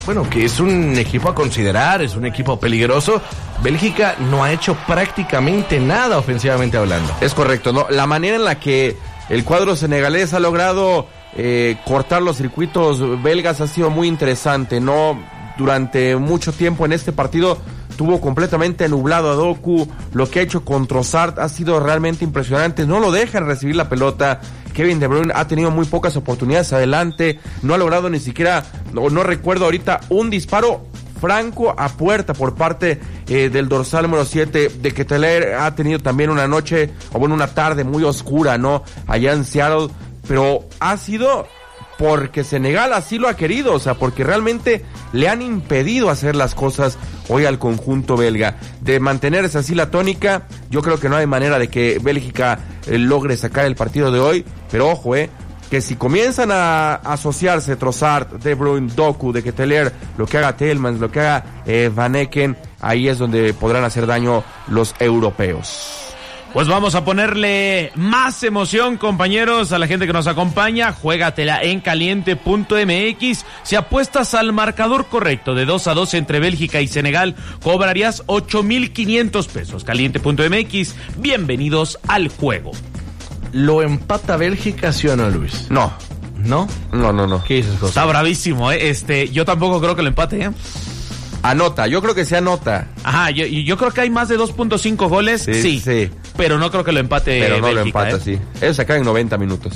bueno, que es un equipo a considerar, es un equipo peligroso. Bélgica no ha hecho prácticamente nada ofensivamente hablando. Es correcto, ¿no? La manera en la que el cuadro senegalés ha logrado cortar los circuitos belgas ha sido muy interesante, ¿no? Durante mucho tiempo en este partido tuvo completamente nublado a Doku. Lo que ha hecho con Trossard ha sido realmente impresionante. No lo dejan recibir la pelota. Kevin De Bruyne ha tenido muy pocas oportunidades adelante. No ha logrado ni siquiera, no recuerdo ahorita, un disparo franco a puerta por parte del dorsal número 7 de Ketelaere. Ha tenido también una noche, o bueno, una tarde muy oscura, ¿no? Allá en Seattle. Pero ha sido porque Senegal así lo ha querido, o sea, porque realmente le han impedido hacer las cosas hoy al conjunto belga. De mantenerse así la tónica, yo creo que no hay manera de que Bélgica logre sacar el partido de hoy, pero ojo, que si comienzan a asociarse Trossard, De Bruyne, Doku, de Ketelaere, lo que haga Tielemans, lo que haga Van Eken, ahí es donde podrán hacer daño los europeos. Pues vamos a ponerle más emoción, compañeros, a la gente que nos acompaña. Juégatela en caliente.mx. Si apuestas al marcador correcto de 2-2 entre Bélgica y Senegal, cobrarías 8,500 pesos. Caliente.mx, bienvenidos al juego. ¿Lo empata Bélgica, sí o no, Luis? No. ¿No? No. ¿Qué dices, José? Está bravísimo, yo tampoco creo que lo empate, Anota, yo creo que se anota. Ajá, yo creo que hay más de 2.5 goles, sí. Pero no creo que lo empate Pero no Bélgica, lo empata, sí. Eso se acaba en 90 minutos.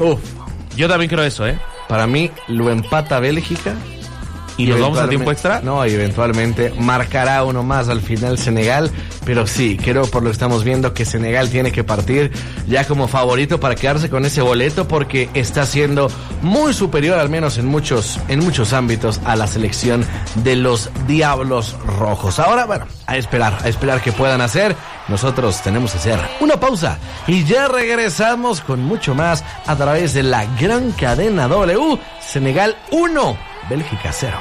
Yo también creo eso, Para mí, lo empata Bélgica. ¿Y nos vamos a tiempo extra? No, y eventualmente marcará uno más al final Senegal, pero sí, creo por lo que estamos viendo que Senegal tiene que partir ya como favorito para quedarse con ese boleto, porque está siendo muy superior, al menos en muchos ámbitos, a la selección de los Diablos Rojos. Ahora, bueno, a esperar que puedan hacer. Nosotros tenemos que hacer una pausa y ya regresamos con mucho más a través de la gran cadena W. Senegal 1, Bélgica 0.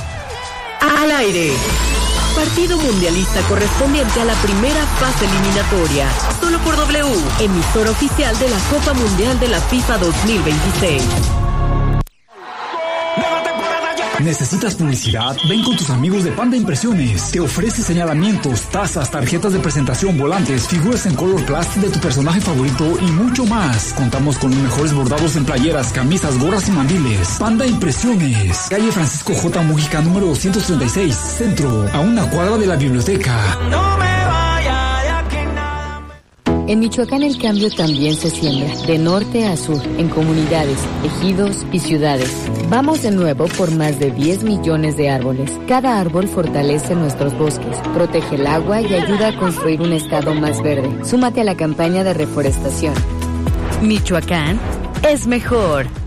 Al aire. Partido mundialista correspondiente a la primera fase eliminatoria. Solo por W, emisor oficial de la Copa Mundial de la FIFA 2026. ¿Necesitas publicidad? Ven con tus amigos de Panda Impresiones. Te ofrece señalamientos, tazas, tarjetas de presentación, volantes, figuras en color plástico de tu personaje favorito y mucho más. Contamos con los mejores bordados en playeras, camisas, gorras y mandiles. Panda Impresiones. Calle Francisco J. Mujica, número 236, Centro, a una cuadra de la biblioteca. No me vaya de aquí nada. En Michoacán el cambio también se siembra, de norte a sur, en comunidades, ejidos y ciudades. Vamos de nuevo por más de 10 millones de árboles. Cada árbol fortalece nuestros bosques, protege el agua y ayuda a construir un estado más verde. Súmate a la campaña de reforestación. Michoacán es mejor.